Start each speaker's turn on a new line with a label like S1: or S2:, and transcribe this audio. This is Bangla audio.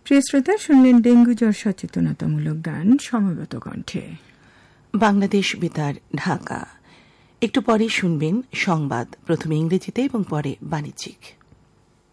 S1: প্রিয় শ্রোতা, শুনলেন ডেঙ্গু জ্বর সচেতনতামূলক গান সমবেত কণ্ঠে।
S2: বাংলাদেশ বেতার, ঢাকা। একটু পরে শুনবেন সংবাদ, প্রথমে ইংরেজিতে এবং পরে বাণিজ্যিক।